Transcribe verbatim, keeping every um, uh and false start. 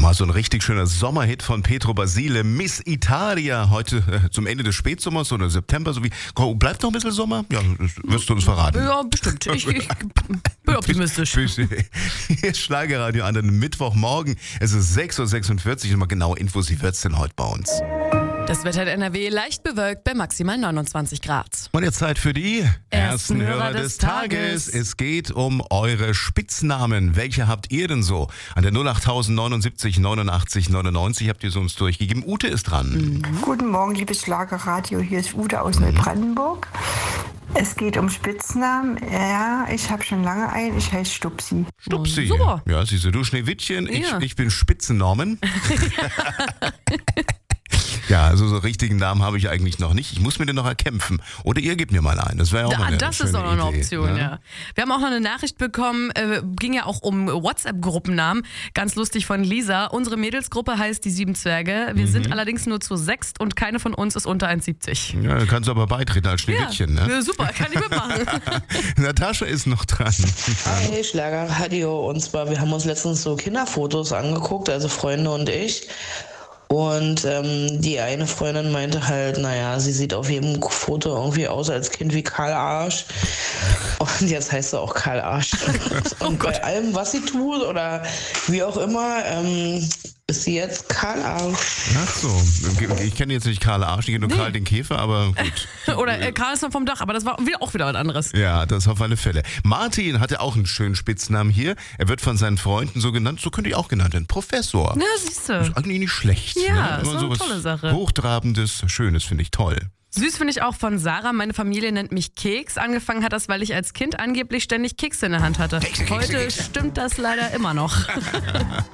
mal so ein richtig schöner Sommerhit von Pietro Basile, Miss Italia, heute äh, zum Ende des Spätsommers oder September, so wie, bleibt noch ein bisschen Sommer? Ja, das wirst du uns verraten. Ja, bestimmt. Ich, ich bin optimistisch. Hier ist Schlagerradio an einem Mittwochmorgen. Es ist sechs Uhr sechsundvierzig und mal genau Infos, wie wird's denn heute bei uns? Das Wetter in N R W leicht bewölkt bei maximal neunundzwanzig Grad. Und jetzt Zeit für die ersten Hörer des Tages. Es geht um eure Spitznamen. Welche habt ihr denn so? An der null acht neunundsiebzig neunundachtzig neunundneunzig habt ihr sie uns durchgegeben. Ute ist dran. Mhm. Guten Morgen, liebes Schlagerradio. Hier ist Ute aus Neubrandenburg. Es geht um Spitznamen. Ja, ich habe schon lange einen. Ich heiße Stupsi. Stupsi. Oh, super. Ja, siehst du, du Schneewittchen. Ich, Ja. ich bin Spitzennorman. Ja, also so richtigen Namen habe ich eigentlich noch nicht. Ich muss mir den noch erkämpfen. Oder ihr gebt mir mal einen. Das wäre auch mal eine Das schöne ist auch noch eine Idee, Option, ne? ja. Wir haben auch noch eine Nachricht bekommen, äh, ging ja auch um WhatsApp-Gruppennamen. Ganz lustig von Lisa. Unsere Mädelsgruppe heißt die Sieben Zwerge. Wir Mhm. sind allerdings nur zu sechst und keine von uns ist unter eins Komma siebzig. Ja, dann kannst du aber beitreten als Schneewittchen, ja, ne? äh, super, kann ich mitmachen. Natascha ist noch dran. Hi, Schlagerradio. Und zwar, wir haben uns letztens so Kinderfotos angeguckt, also Freunde und ich. Und ähm, die eine Freundin meinte halt, naja, sie sieht auf jedem Foto irgendwie aus als Kind wie Karl Arsch. Und jetzt heißt sie auch Karl Arsch. Und bei allem, was sie tut oder wie auch immer, ähm, ist sie jetzt Karl Arsch. Ach so, ich kenne jetzt nicht Karl Arsch, ich kenne nur Karl den Käfer, aber gut. Oder äh, Karl ist noch vom Dach, aber das war wieder, auch wieder was anderes. Ja, das auf alle Fälle. Martin hatte auch einen schönen Spitznamen hier. Er wird von seinen Freunden so genannt, so könnte ich auch genannt werden, Professor. Na, siehst du. Ist eigentlich nicht schlecht. Ja, ne? ist Immer eine sowas tolle Sache. Hochtrabendes, Schönes, finde ich toll. Süß finde ich auch von Sarah. Meine Familie nennt mich Keks. Angefangen hat das, weil ich als Kind angeblich ständig Kekse in der Hand hatte. Kekse, Kekse, Heute Kekse. stimmt das leider immer noch.